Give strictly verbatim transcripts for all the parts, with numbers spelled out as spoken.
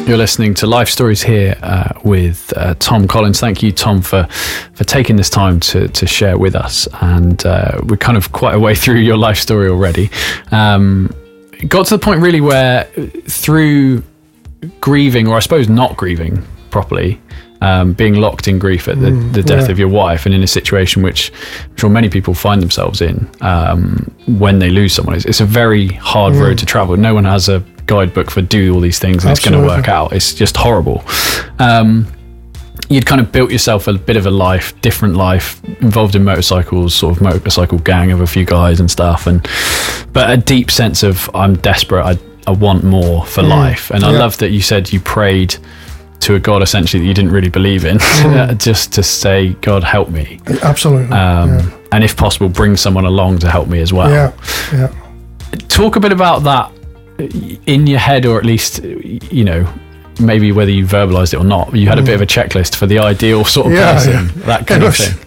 You're listening to Life Stories here uh, with uh, Tom Collins. Thank you, Tom, for for taking this time to to share with us. And uh, we're kind of quite a way through your life story already. Um, it got to the point really where through grieving, or I suppose not grieving properly, um, being locked in grief at the, mm, the death yeah. of your wife, and in a situation which I'm sure many people find themselves in um, when they lose someone, it's, it's a very hard mm. road to travel. No one has a guidebook for do all these things and Absolutely. It's going to work out. It's just horrible. Um, you'd kind of built yourself a bit of a life, different life, involved in motorcycles, sort of motorcycle gang of a few guys and stuff, and but a deep sense of I'm desperate, I, I want more for mm. life. And yeah. I love that you said you prayed to a God essentially that you didn't really believe in, mm. just to say, God, help me. Absolutely. Um, yeah. And if possible, bring someone along to help me as well. Yeah, yeah. Talk a bit about that in your head, or at least, you know, maybe whether you verbalized it or not, you had a bit of a checklist for the ideal sort of yeah, person, yeah. that kind it of was, thing.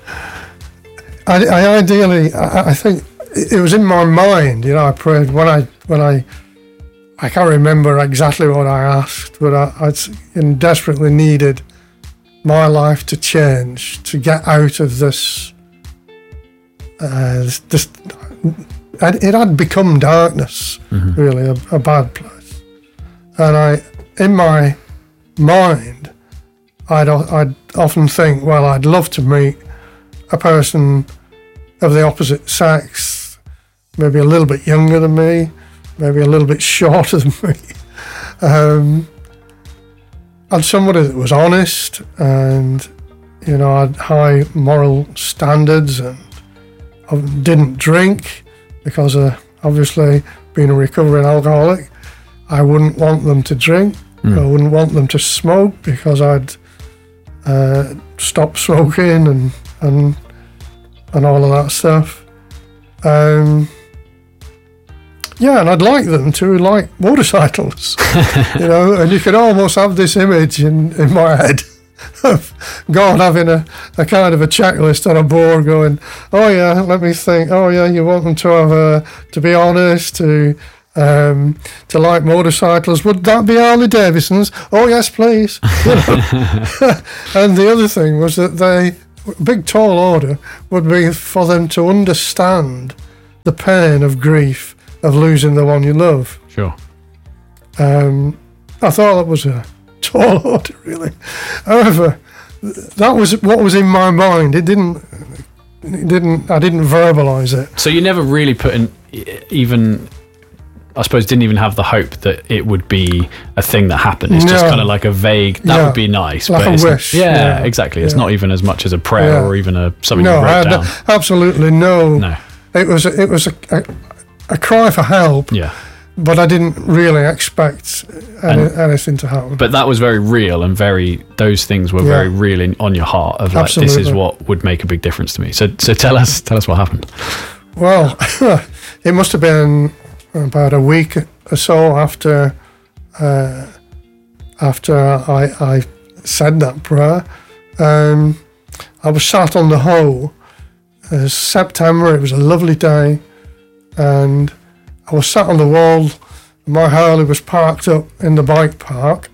I, I ideally, I, I think it was in my mind, you know, I prayed when I, when I, I can't remember exactly what I asked, but I, I desperately needed my life to change, to get out of this, uh, this, this it had become darkness, mm-hmm. really, a, a bad place. And I, in my mind, I'd, I'd often think, well, I'd love to meet a person of the opposite sex, maybe a little bit younger than me, maybe a little bit shorter than me, um, and somebody that was honest and, you know, had high moral standards and didn't drink. Because uh, obviously, being a recovering alcoholic, I wouldn't want them to drink. Mm. I wouldn't want them to smoke because I'd uh, stop smoking and and and all of that stuff. Um, yeah, and I'd like them to like motorcycles, you know. And you could almost have this image in, in my head of God having a, a kind of a checklist on a board going, oh yeah, let me think, oh yeah, you want them to have a, to be honest, to um, to like motorcycles, would that be Harley Davidsons? Oh yes, please. You know? And the other thing was that they, big tall order would be for them to understand the pain of grief of losing the one you love. Sure. Um, I thought that was a tall order, really. However, that was what was in my mind. It didn't. It didn't. I didn't verbalise it. So you never really put in, even, I suppose, didn't even have the hope that it would be a thing that happened. It's no. just kind of like a vague. That yeah. would be nice, like but a it's wish. Not, yeah, yeah, exactly. It's yeah. not even as much as a prayer yeah. or even a something no, you wrote I had down. Absolutely no. No. It was. A, it was a, a, a cry for help. Yeah. But I didn't really expect any, and, anything to happen. But that was very real, and very those things were yeah. very real in, on your heart of like, Absolutely. this is what would make a big difference to me. So so tell us tell us what happened. Well, it must have been about a week or so after uh, after I, I said that prayer. Um, I was sat on the Hoe. It was September. It was a lovely day, and I was sat on the wall. My Harley was parked up in the bike park,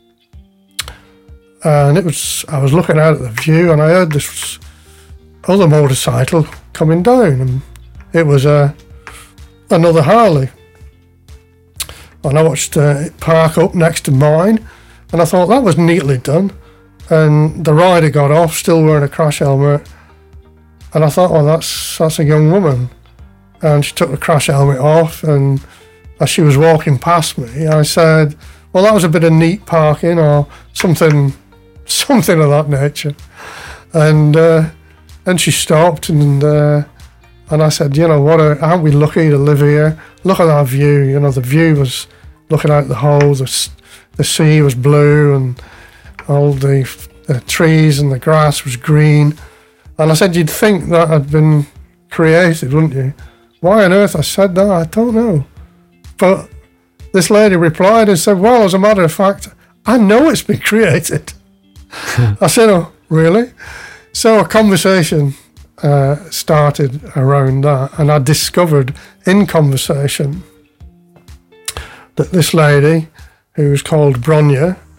and it was. I was looking out at the view, and I heard this other motorcycle coming down, and it was a uh, another Harley. And I watched uh, it park up next to mine, and I thought that was neatly done. And the rider got off, still wearing a crash helmet, and I thought, oh, that's that's a young woman. And she took the crash helmet off, and as she was walking past me, I said, well, that was a bit of neat parking or something something of that nature. And uh, and she stopped, and uh, and I said, you know, what a, aren't we lucky to live here? Look at that view. You know, the view was looking out the Hoe, the, the sea was blue, and all the, the trees and the grass was green. And I said, you'd think that had been created, wouldn't you? Why on earth I said that, I don't know. But this lady replied and said, well, as a matter of fact, I know it's been created. I said, oh, really? So a conversation uh, started around that, and I discovered in conversation that this lady, who was called Bronya,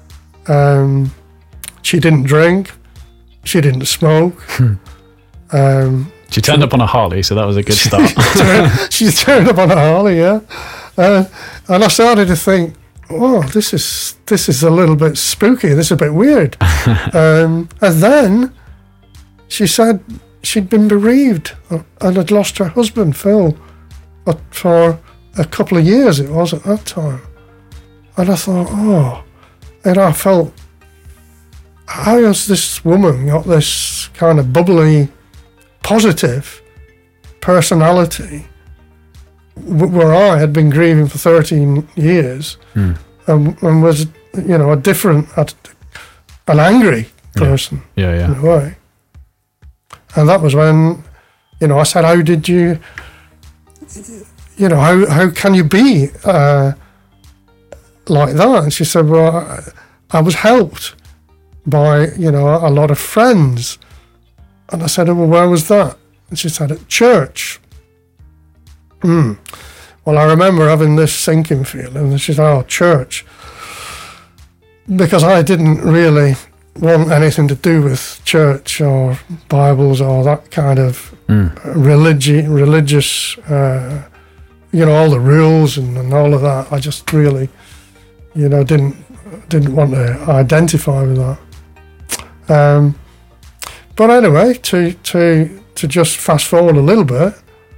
Um, she didn't drink. She didn't smoke. um, she turned up on a Harley, so that was a good start. she turned up on a Harley, yeah. Uh, and I started to think, oh, this is this is a little bit spooky. This is a bit weird. um, and then she said she'd been bereaved and had lost her husband, Phil, for a couple of years. It was at that time. And I thought, oh, and I felt, how has this woman got this kind of bubbly, positive personality where I had been grieving for thirteen years mm. and, and was, you know, a different, an angry person yeah. Yeah, yeah. in a way. And that was when, you know, I said, how did you, you know, how, how can you be uh, like that? And she said, well, I, I was helped by, you know, a lot of friends. And I said, well, where was that? And she said, at church. Hmm. Well, I remember having this sinking feeling. And she said, oh, church. Because I didn't really want anything to do with church or Bibles or that kind of mm. religi- religious, uh, you know, all the rules and, and all of that. I just really, you know, didn't didn't want to identify with that. Um, but anyway, to to to just fast forward a little bit,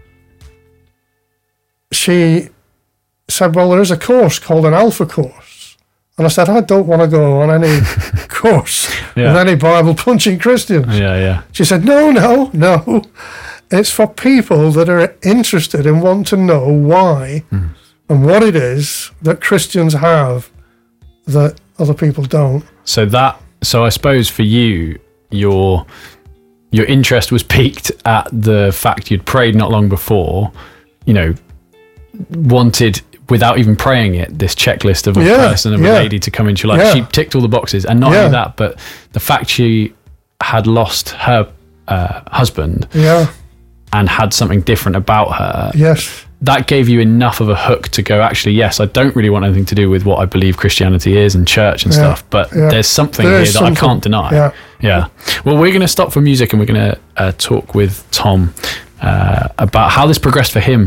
she said, well, there is a course called an Alpha course. And I said, I don't want to go on any course yeah. with any Bible punching Christians. Yeah, yeah. She said, no, no, no. It's for people that are interested and want to know why mm. and what it is that Christians have that other people don't. So that, so I suppose for you, your your interest was piqued at the fact you'd prayed not long before, you know, wanted, without even praying it, this checklist of a yeah, person, of yeah. a lady to come into your life. Yeah. She ticked all the boxes. And not yeah. only that, but the fact she had lost her uh, husband yeah. and had something different about her. Yes. That gave you enough of a hook to go, actually, yes, I don't really want anything to do with what I believe Christianity is and church and yeah. stuff, but yeah. there's something there here that something. I can't deny. Yeah. yeah. Well, we're going to stop for music and we're going to uh, talk with Tom uh, about how this progressed for him